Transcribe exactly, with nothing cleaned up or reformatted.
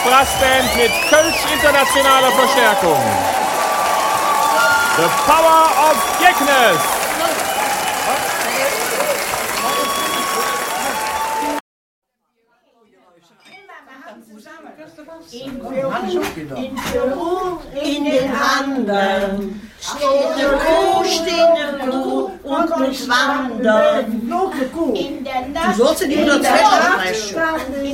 Brassband mit Kölsch internationaler Verstärkung. The Power of Geknes. In Peru, in den Anden, steht eine Kuh, steht eine Kuh und muss wandern. In der Nacht, du sollst nicht nur das Wetter sprechen.